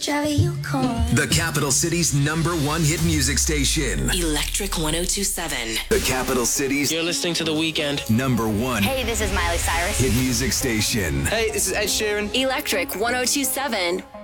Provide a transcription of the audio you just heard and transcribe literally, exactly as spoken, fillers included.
The capital city's number one hit music station. Electric one oh two seven. The capital city's You're listening to The Weeknd. number one Hey, this is Miley Cyrus. hit music station. Hey, this is Ed Sheeran. Electric one oh two seven.